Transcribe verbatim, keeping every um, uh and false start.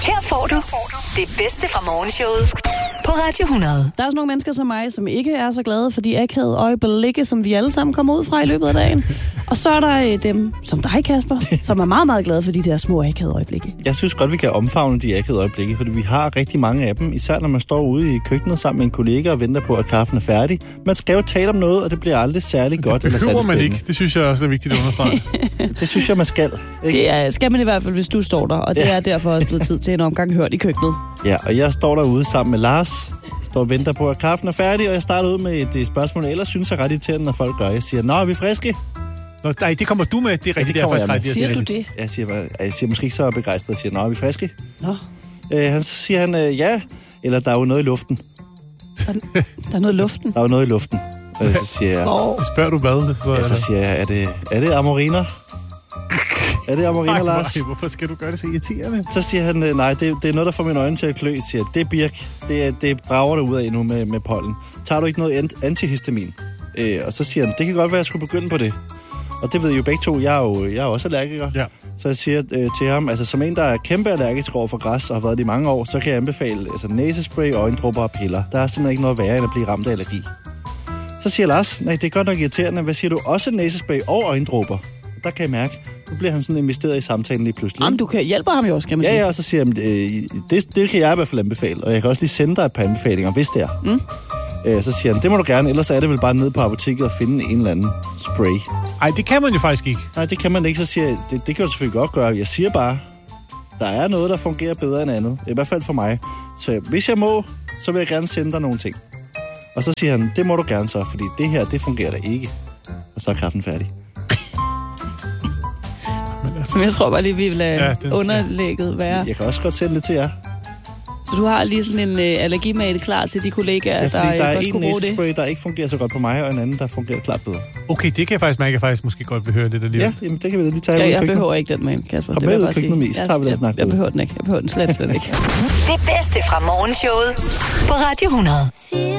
Her får du det bedste fra morgenshowet på Radio hundrede. Der er sådan nogle mennesker som mig, som ikke er så glade for de akavede øjeblikke, som vi alle sammen kommer ud fra i løbet af dagen. Og så er der øh, dem, som dig, Kasper, som er meget, meget glade for de der små akavede øjeblikke. Jeg synes godt, vi kan omfavne de akavede øjeblikke, fordi vi har rigtig mange af dem, især når man står ude i køkkenet sammen med en kollega og venter på, at kaffen er færdig. Man skal jo tale om noget, og det bliver aldrig særlig godt eller særlig spændende. man ikke. Det synes jeg også er vigtigt at understrege. Det synes jeg, man skal. Ikke? Det er, skal man i hvert fald, hvis du står der, og det ja. er derfor også blevet tid til en omgang hørt i køkkenet. Ja, og jeg står derude sammen med Lars, står og venter på, at kaffen er færdig, og jeg starter ud med et spørgsmål, jeg ellers synes jeg ret irriterende, når folk gør. Jeg siger, nå, er vi friske? Nå, nej, det kommer du med. Det er rigtigt, det er faktisk ret. Siger du det? Jeg siger, jeg siger måske ikke så begejstret. Jeg siger, nå, er vi friske? Nå. Øh, han, så siger han, øh, ja, eller der er jo noget i luften. Der, der er noget i luften? Der er jo noget i luften. Øh, så siger jeg... Så spørger du hvad? Så, ja, så siger jeg, er det, er det amoriner? Er det amoriner, Lars? Hvorfor skal du gøre det så irriterende? Så siger han, nej, det, det er noget, der får mine øjne til at klø. Jeg siger, det er birk. Det, er, det brager der ud af nu med, med pollen. Tager du ikke noget antihistamin? Øh, og så siger han, det kan godt være, at jeg skulle begynde på det. Og det ved I jo begge to. Jeg er jo jeg er også allergiker. Ja. Så jeg siger øh, til ham, altså som en, der er kæmpe allergisk over for græs og har været det i mange år, så kan jeg anbefale altså, næsespray, øjendråber og piller. Der er simpelthen ikke noget værre, end at blive ramt af allergi. Så siger Lars, nej, det er godt nok irriterende. Hvad siger du? Også næsespray og øjendråber? Der kan jeg mærke, nu bliver han sådan investeret i samtalen lige pludselig. Jamen, du kan hjælpe ham jo også, kan man ja, sige. Ja, og så siger jeg, øh, det, det kan jeg i hvert fald anbefale, og jeg kan også lige sende dig et par anbefalinger, hvis det er. Mm. Øh, så siger han, det må du gerne, ellers er det vel bare nede på apoteket og finde en eller anden spray. Ej, det kan man jo faktisk ikke. Nej, det kan man ikke, så siger jeg, det, det kan du selvfølgelig godt gøre. Jeg siger bare, der er noget, der fungerer bedre end andet. I hvert fald for mig. Så hvis jeg må, så vil jeg gerne sende dig nogle ting. Og så siger han, det må du gerne så, fordi det her, det fungerer da ikke. Og så er kaffen færdig. Som jeg tror bare lige, vi vil lade ja, underlægget være. Jeg kan også godt sende det til jer. Så du har lige sådan en øh, allergimate klar til de kollegaer, ja, der, der er godt en kunne bruge det? næsespray, der ikke fungerer så godt på mig, og en anden, der fungerer klart bedre. Okay, det kan jeg faktisk mærke, jeg faktisk måske godt vil høre det der lige. Ja, jamen, det kan vi da lige tage ja, ud i jeg køkkenet. behøver ikke den med, Kasper. Kom det med ud i køkkenet, Mis. Tager vi den jeg, snak jeg, jeg behøver den ikke. Jeg behøver den slet, slet ikke. Det bedste fra morgenshowet på Radio hundrede.